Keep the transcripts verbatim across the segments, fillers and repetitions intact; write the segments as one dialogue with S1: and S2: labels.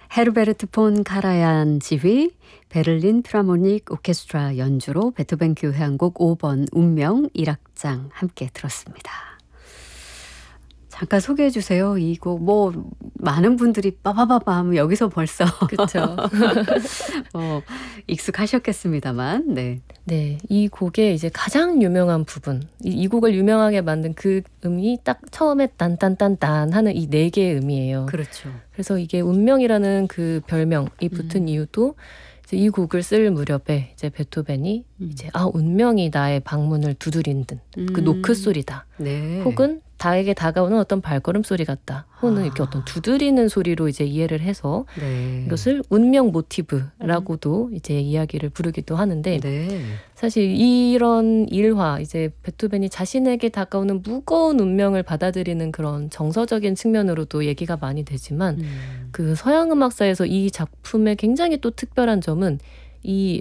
S1: 헤르베르트 폰 카라얀 지휘, 베를린 필하모닉 오케스트라 연주로 베토벤 교향곡 오 번 운명 일 악장 함께 들었습니다. 잠깐 소개해 주세요. 이 곡 뭐 많은 분들이 빠바바밤 여기서 벌써
S2: 그렇죠.
S1: 어, 익숙하셨겠습니다만, 네.
S2: 네, 이 곡의 이제 가장 유명한 부분, 이, 이 곡을 유명하게 만든 그 음이 딱 처음에 딴딴딴딴 하는 이 네 개의 음이에요.
S1: 그렇죠.
S2: 그래서 이게 운명이라는 그 별명이 붙은
S1: 음.
S2: 이유도 이제 이 곡을 쓸 무렵에 이제 베토벤이
S1: 음.
S2: 이제 아 운명이 나의 방문을 두드린든 그
S1: 음.
S2: 노크 소리다.
S1: 네.
S2: 혹은 나에게 다가오는 어떤 발걸음 소리 같다. 혹은
S1: 아.
S2: 이렇게 어떤 두드리는 소리로 이제 이해를 해서
S1: 네.
S2: 이것을 운명 모티브라고도 음. 이제 이야기를 부르기도 하는데
S1: 네.
S2: 사실 이런 일화 이제 베토벤이 자신에게 다가오는 무거운 운명을 받아들이는 그런 정서적인 측면으로도 얘기가 많이 되지만
S1: 음.
S2: 그 서양 음악사에서 이 작품의 굉장히 또 특별한 점은 이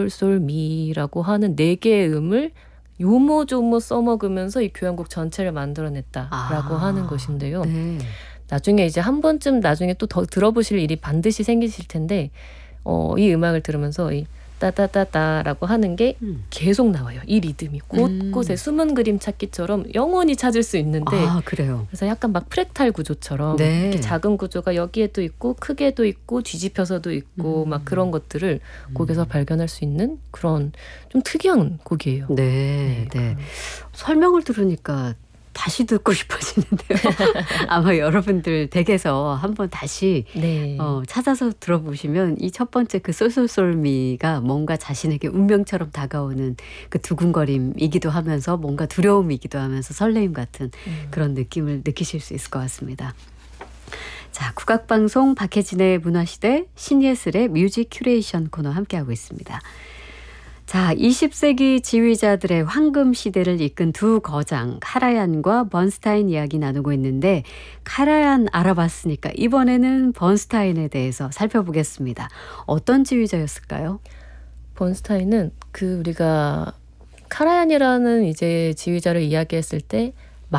S2: 솔솔솔미라고 하는 네 개의 음을 요모조모 써먹으면서 이 교향곡 전체를 만들어냈다라고
S1: 아.
S2: 하는 것인데요.
S1: 네.
S2: 나중에 이제 한 번쯤 나중에 또 더 들어보실 일이 반드시 생기실 텐데 어, 이 음악을 들으면서 이 따따따따라고 하는 게
S1: 음.
S2: 계속 나와요. 이 리듬이 곳곳에
S1: 음.
S2: 숨은 그림 찾기처럼 영원히 찾을 수 있는데
S1: 아, 그래요.
S2: 그래서 약간 막 프랙탈 구조처럼
S1: 네.
S2: 이렇게 작은 구조가 여기에도 있고 크게도 있고 뒤집혀서도 있고
S1: 음.
S2: 막 그런 것들을
S1: 음.
S2: 곡에서 발견할 수 있는 그런 좀 특이한 곡이에요.
S1: 네, 네.
S2: 네.
S1: 설명을 들으니까 다시 듣고 싶어지는데요. 아마 여러분들 댁에서 한번 다시
S2: 네.
S1: 어, 찾아서 들어보시면 이 첫 번째 그 쏠쏠쏠미가 뭔가 자신에게 운명처럼 다가오는 그 두근거림이기도 하면서 뭔가 두려움이기도 하면서 설레임 같은
S2: 음.
S1: 그런 느낌을 느끼실 수 있을 것 같습니다. 자, 국악방송 박혜진의 문화시대 신예슬의 뮤직 큐레이션 코너 함께하고 있습니다. 자, 이십 세기 지휘자들의 황금 시대를 이끈 두 거장 카라얀과 번스타인 이야기 나누고 있는데 카라얀 알아봤으니까 이번에는 번스타인에 대해서 살펴보겠습니다. 어떤 지휘자였을까요?
S2: 번스타인은 그 우리가 카라얀이라는 이제 지휘자를 이야기했을 때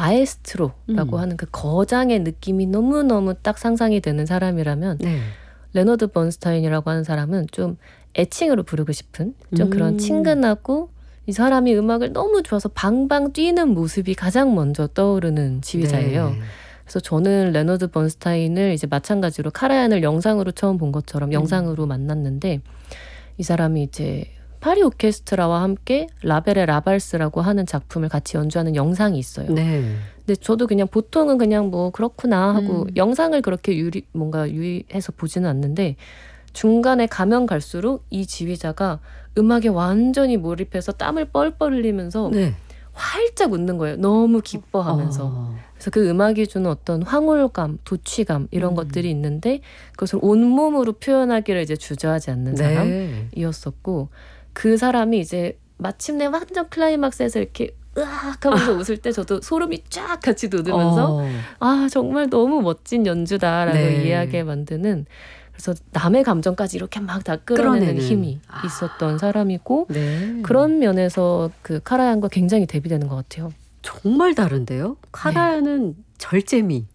S2: 마에스트로라고
S1: 음.
S2: 하는 그 거장의 느낌이 너무너무 딱 상상이 되는 사람이라면
S1: 네.
S2: 레너드 번스타인이라고 하는 사람은 좀 애칭으로 부르고 싶은 좀
S1: 음.
S2: 그런 친근하고 이 사람이 음악을 너무 좋아서 방방 뛰는 모습이 가장 먼저 떠오르는 지휘자예요.
S1: 네.
S2: 그래서 저는 레너드 번스타인을 이제 마찬가지로 카라얀을 영상으로 처음 본 것처럼
S1: 음.
S2: 영상으로 만났는데 이 사람이 이제 파리 오케스트라와 함께 라벨의 라발스라고 하는 작품을 같이 연주하는 영상이 있어요.
S1: 네.
S2: 근데 저도 그냥 보통은 그냥 뭐 그렇구나 하고
S1: 음.
S2: 영상을 그렇게 유리 뭔가 유의해서 보지는 않는데 중간에 가면 갈수록 이 지휘자가 음악에 완전히 몰입해서 땀을 뻘뻘 흘리면서
S1: 네.
S2: 활짝 웃는 거예요. 너무 기뻐하면서.
S1: 어.
S2: 그래서 그 음악이 주는 어떤 황홀감, 도취감 이런
S1: 음.
S2: 것들이 있는데 그것을 온몸으로 표현하기를 이제 주저하지 않는
S1: 네.
S2: 사람이었었고 그 사람이 이제 마침내 완전 클라이막스에서 이렇게 으악 하면서 아. 웃을 때 저도 소름이 쫙 같이 돋으면서
S1: 어.
S2: 아 정말 너무 멋진 연주다라고
S1: 네.
S2: 이해하게 만드는 그래서 남의 감정까지 이렇게 막 다 끌어내는, 끌어내는 힘이 아. 있었던 사람이고
S1: 네.
S2: 그런 면에서 그 카라얀과 굉장히 대비되는 것 같아요.
S1: 정말 다른데요? 카라얀은 네. 절제미.